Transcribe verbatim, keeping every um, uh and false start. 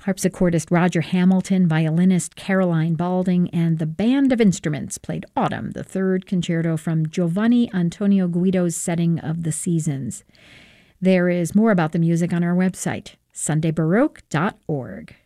Harpsichordist Roger Hamilton, violinist Caroline Balding, and the band of instruments played Autumn, the third concerto from Giovanni Antonio Guido's setting of the seasons. There is more about the music on our website, sunday baroque dot org.